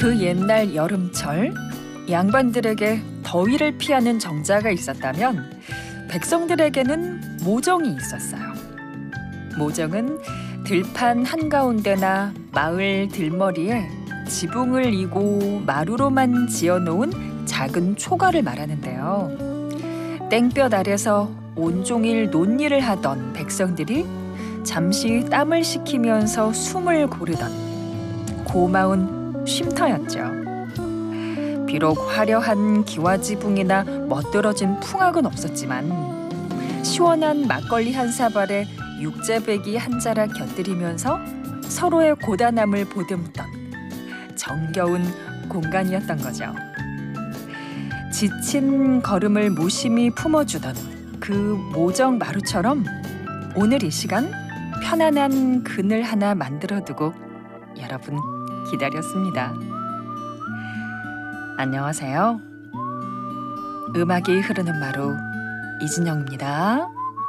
그 옛날 여름철, 양반들에게 더위를 피하는 정자가 있었다면 백성들에게는 모정이 있었어요. 모정은 들판 한가운데나 마을 들머리에 지붕을 이고 마루로만 지어놓은 작은 초가를 말하는데요. 땡볕 아래서 온종일 논일을 하던 백성들이 잠시 땀을 식히면서 숨을 고르던 고마운 쉼터였죠. 비록 화려한 기와지붕이나 멋들어진 풍악은 없었지만 시원한 막걸리 한 사발에 육제배기 한 자락 곁들이면서 서로의 고단함을 보듬던 정겨운 공간이었던 거죠. 지친 걸음을 무심히 품어주던 그 모정 마루처럼 오늘 이 시간 편안한 그늘 하나 만들어두고 여러분 기다렸습니다. 안녕하세요. 음악이 흐르는 마루 이진영입니다.